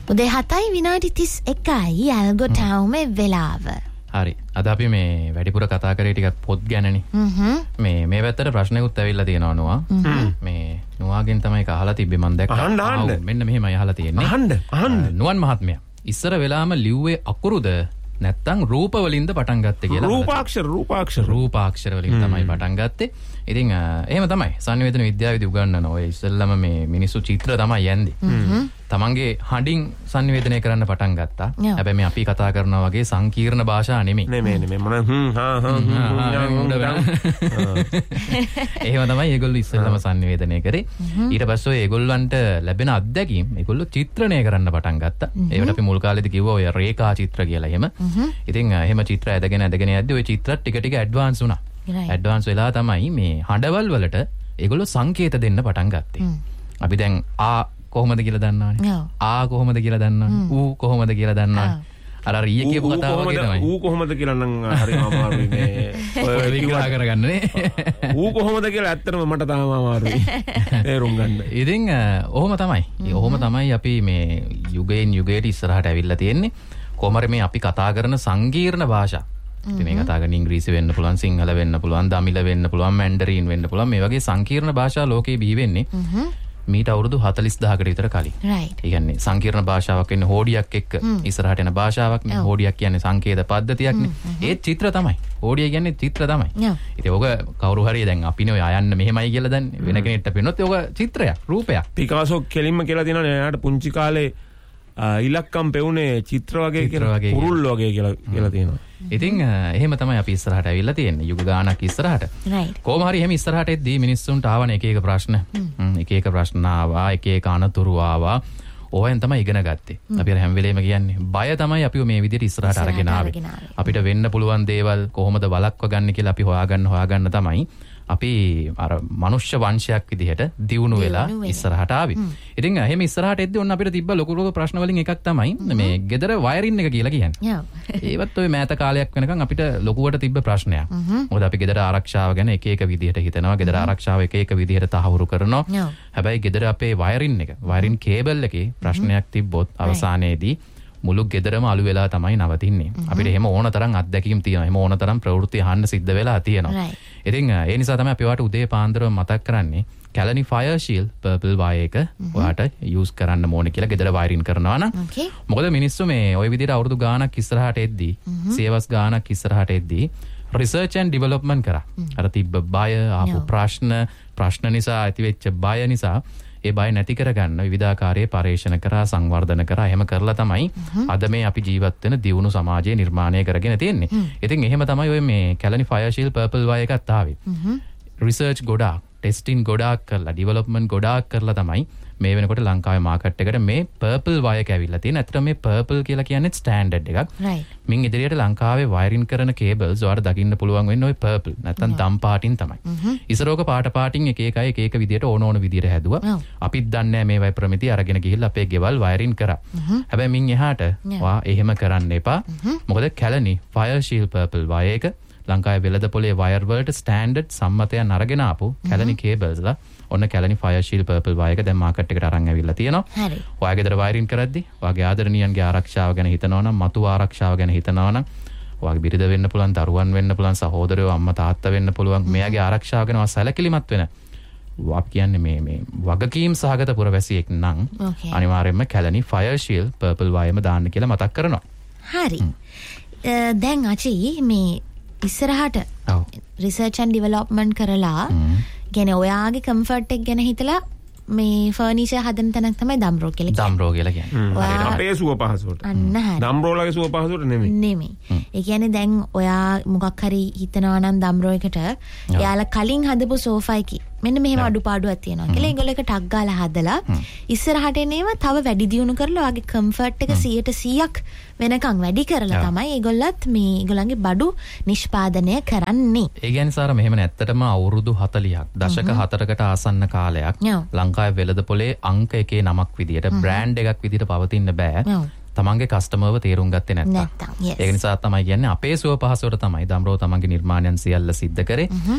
උදේ 7:31යි ඇල්ගෝ ටවුමේ වෙලාව. හරි. අද අපි මේ වැඩිපුර කතා කරේ ටිකක් පොත් ගැනනේ. මේ පැත්තට ප්‍රශ්නකුත් ඇවිල්ලා තියෙනවා නුවා. මේ නුවාගෙන් තමයි ඒක අහලා තිබ්බේ මම දැක්කා. අහන්න. මෙන්න මෙහෙමයි අහලා තියෙන්නේ. අහන්න. නුවන් මහත්මයා ඉස්සර වෙලාම ලිව්වේ අකුරුද නැත්තම් රූප වලින්ද පටන් ගත්තේ කියලා. රූපාක්ෂර වලින් තමයි පටන් ගත්තේ. ඉතින් එහෙම තමයි. සංවේදන විද්‍යාවේදී උගන්වන ඔය ඉස්සෙල්ලම මේ මිනිස්සු චිත්‍ර තමයි යන්නේ. තමන්ගේ හඬින් සංවේදනය කරන්න පටන් ගත්තා. හැබැයි මේ අපි කතා කරනවා වගේ සංකීර්ණ භාෂා නෙමෙයි. නෙමෙයි. මොන එහෙම තමයි ඒගොල්ලෝ ඉස්සෙල්ලම සංවේදනය කරේ. ඊට පස්සේ ඒගොල්ලන්ට ලැබෙන අත්දැකීම් ඒගොල්ලෝ චිත්‍රණය කරන්න පටන් ගත්තා. ඒකට අපි මුල් කාලේදී කිව්වා ඔය රේඛා චිත්‍ර කියලා. එහෙම. ඉතින් එහෙම චිත්‍ර ඇදගෙන යද්දී ඔය චිත්‍ර ටික ටික ඇඩ්වාන්ස් වුණා. ඇඩ්වාන්ස් වෙලා තමයි මේ හඬවල් වලට ඒගොල්ලෝ සංකේත දෙන්න පටන් ගත්තේ. අපි දැන් කොහොමද කියලා දන්නවනේ. කොහොමද කියලා දන්නවනේ. ඌ කොහොමද කියලා දන්නවනේ. අර ඊයේ කියපු කතාව වගේ තමයි. ඌ කොහොමද කියලා නම් හරිම අමාරුයි මේ. ඔය විග්‍රහ කරගන්නනේ. ඌ කොහොමද කියලා ඇත්තටම මට තාම අමාරුයි. තේරුම් ගන්න. ඉතින් ඔහොම තමයි. ඔහොම තමයි අපි මේ යුගයෙන් යුගයට ඉස්සරහට ඇවිල්ලා තියෙන්නේ. කොහොමද මේ අපි කතා කරන සංකීර්ණ භාෂා. ඉතින් මේ කතා කරන ඉංග්‍රීසි වෙන්න පුළුවන්, සිංහල වෙන්න පුළුවන්, දමිළ වෙන්න පුළුවන්, මැන්ඩරීන් වෙන්න පුළුවන්. මේ වගේ සංකීර්ණ භාෂා ලෝකේ බිහි වෙන්නේ. මීට අවුරුදු 40000කට විතර කලින්. right. ඒ කියන්නේ සංකීර්ණ භාෂාවක් වෙන්නේ හෝඩියක් එක්ක ඉස්සරහට යන භාෂාවක් නේ. හෝඩියක් කියන්නේ සංකේත පද්ධතියක් නේ. ඒ චිත්‍ර තමයි. හෝඩිය කියන්නේ චිත්‍ර තමයි. ඉතින් ඔක කවුරු හරි දැන් අපිනේ ඔය අයන්න මෙහෙමයි කියලා දන්නේ. වෙන කෙනෙක්ට පෙන්නොත් ඔක චිත්‍රයක්, රූපයක්. පිකාසෝ කෙලින්ම කියලා තියෙනවානේ. එයාට පුංචි කාලේ ඉලක්කම් පෙවුනේ චිත්‍ර වගේ කියලා, කුරුල්ල වගේ කියලා තියෙනවා. ඉතින් එහෙම තමයි අපි ඉස්සරහට ඇවිල්ලා තියෙන්නේ. යුග ගානක් ඉස්සරහට. කොහොම හරි එහෙම ඉස්සරහට එද්දී මිනිස්සුන්ට ආවන එක එක ප්‍රශ්න. එක එක ප්‍රශ්න ආවා, එක එක අනතුරු ආවා. ඕවෙන් තමයි ඉගෙන ගත්තේ. අපි හැම වෙලේම කියන්නේ බය තමයි අපිව මේ විදිහට ඉස්සරහට අරගෙන ආවේ. අපිට වෙන්න පුළුවන් දේවල් කොහොමද වළක්ව ගන්න කියලා අපි හොයාගන්න තමයි අපි අර මනුෂ්‍ය වංශයක් විදිහට දියුණු වෙලා ඉස්සරහට ආවේ. ඉතින් එහෙම ඉස්සරහට එද්දී ඔන්න අපිට තිබ්බ ලොකු ප්‍රශ්න වලින් එකක් තමයි මේ ගෙදර වයරින් එක කියලා කියන්නේ. ඒවත් ඔය මෑත කාලයක් වෙනකන් අපිට ලොකුවට තිබ්බ ප්‍රශ්නයක්. මොකද අපි ගෙදර ආරක්ෂාව ගැන එක එක විදිහට හිතනවා. ගෙදර ආරක්ෂාව එක එක විදිහට තහවුරු කරනවා. හැබැයි ගෙදර අපේ වයරින් කේබල් එකේ ප්‍රශ්නයක් තිබ්බොත් අවසානයේදී මුළු ගෙදරම අලු වෙලා තමයි නවතින්නේ. අපිට එහෙම ඕන තරම් අත්දැකීම් තියෙනවා. එහෙම ඕන තරම් ප්‍රවෘත්ති අහන්න සිද්ධ වෙලා තියෙනවා. ඉතින් ඒ නිසා තමයි අපි ඔයාලට උදේ පාන්දරම මතක් කරන්නේ Kelani fire shield purple wire එක ඔයාලට යූස් කරන්න ඕනේ කියලා ගෙදර වයරින් කරනවා නම්. මොකද මිනිස්සු මේ ওই විදිහට අවුරුදු ගාණක් ඉස්සරහට එද්දී, සියවස් ගාණක් ඉස්සරහට එද්දී රිසර්ච් ඇන්ඩ් ඩෙවලොප්මන්ට් කරා. අර තිබ්බ බය, ආපු ප්‍රශ්න නිසා ඇතිවෙච්ච බය නිසා ඒ බය නැති කරගන්න විවිධාකාරයේ පරීක්ෂණ කරා, සංවර්ධන කරා. එහෙම කරලා තමයි අද මේ අපි ජීවත් වෙන දියුණු සමාජය නිර්මාණය කරගෙන තියෙන්නේ. ඉතින් එහෙම තමයි ඔය මේ Kelani fire shield purple wire එකත් ආවේ. රිසර්ච් ගොඩාක්, ටෙස්ටිං ගොඩාක් කරලා, ඩෙවලොප්මන්ට් ගොඩාක් කරලා තමයි මේ වෙනකොට ලංකාවේ මාකට් එකට මේ පර්පල් වයර් එක ඇවිල්ලා තියෙන. ඇත්තටම මේ පර්පල් කියලා කියන්නේ ස්ටෑන්ඩඩ් එකක්. මින් ඉදිරියට ලංකාවේ වයරින් කරන කේබල්ස් ඔයාලට දකින්න පුළුවන් වෙන්නේ ওই පර්පල් නැත්තම් දම් පාටින් තමයි. ඉස්සරෝක පාටින් එක එක විදියට ඕන විදියට හැදුවා. අපිත් දන්නේ නැහැ මේ වයි ප්‍රමිති අරගෙන ගිහිල්ලා අපේ ගෙවල් වයරින් කරා. හැබැයි මින් එහාට වා එහෙම කරන්න එපා. මොකද Kelani fire shield purple wire එක ලංකාවේ වෙළඳපොලේ වයර් වලට ස්ටෑන්ඩඩ් සම්මතයන් අරගෙන ආපු කැලණි කේබල්ස්ලා ඔන්න Kelani fire shield purple wire එක දැන් මාකට් එකට අරන් ඇවිල්ලා තියෙනවා. හරි. ඔයාගේ ගෙදර වයරින් කරද්දි ඔයාගේ ආදරණීයන්ගේ ආරක්ෂාව ගැන හිතනවා නම්, මතු ආරක්ෂාව ගැන හිතනවා නම්, ඔයාගේ බිරිඳ වෙන්න පුළුවන්, දරුවන් වෙන්න පුළුවන්, සහෝදරයෝ, අම්මා තාත්තා වෙන්න පුළුවන්, මෙයාගේ ආරක්ෂාව ගැන සැලකිලිමත් වෙන අපි කියන්නේ මේ වගකීම් සහගත පුරවැසියෙක් නම් අනිවාර්යයෙන්ම කැලණි ෆයර් ෂීල්ඩ් පර්පල් වයර්ම දාන්න කියලා මතක් කරනවා. හරි. දැන් අචී මේ ඉස්සරහට රිසර්ච් ඇන්ඩ් ඩෙවලොප්මන්ට් කරලා කියන්නේ ඔයාගේ කම්ෆර්ට් එක ගැන හිතලා මේ ෆර්නිචර් හදන තැනක් තමයි දම්රෝ කියලා කියන්නේ. දම්රෝ කියලා කියන්නේ. අපේ සුව පහසුවට. අන්න හරි. දම්රෝලගේ සුව පහසුවට නෙමෙයි. ඒ කියන්නේ දැන් ඔයා මොකක් හරි හිතනවා නම් දම්රෝ එකට එයාලා කලින් හදපු සෝෆා එකේ මෙන්න මෙහෙම අඩුපාඩුවක් තියෙනවා කියලා ඒගොල්ලෝ එක ටක් ගාලා හදලා ඉස්සරහට එනේවා තව වැඩි දියුණු කරලා ඔයාගේ කම්ෆර්ට් එක 100%ක් වෙනකන් වැඩි කරලා තමයි ඒගොල්ලත් මේ ඒගොල්ලන්ගේ බඩු නිෂ්පාදනය කරන්නේ. ඒ කියන්නේ සාර මෙහෙම නැත්තටම අවුරුදු 40ක් දශක 4කට ආසන්න කාලයක් ලංකාවේ වෙළඳපොලේ අංක එකේ නමක් විදියට බ්‍රෑන්ඩ් එකක් විදියට පවතින්න බෑ. තමන්ගේ කස්ටමර්ව තේරුම් ගත්තේ නැත්තම්. ඒක නිසා තමයි කියන්නේ අපේ සුව පහසුවට තමයි දම්රෝ තමන්ගේ නිර්මාණයන් සියල්ල සිද්ධ කරේ.